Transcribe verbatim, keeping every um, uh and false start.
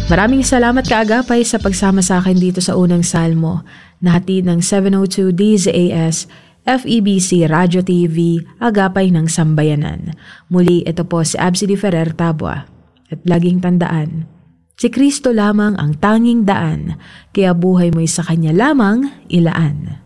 Maraming salamat kaagapay sa pagsama sa akin dito sa unang salmo na hatid ng seven oh two D Z A S F E B C Radio T V, Agapay ng Sambayanan. Muli, ito po si Absidy Ferrer Tabua. At laging tandaan, si Kristo lamang ang tanging daan, kaya buhay mo'y sa Kanya lamang ilaan.